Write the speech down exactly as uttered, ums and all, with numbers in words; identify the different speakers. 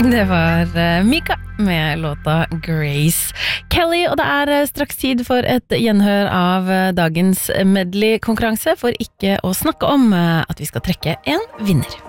Speaker 1: Det var eh, Mika med låta Grace. Kelly, og det er eh, straks tid for et gjenhør av eh, dagens medley-konkurranse, for ikke å snakke om eh, at vi skal trekke en vinner.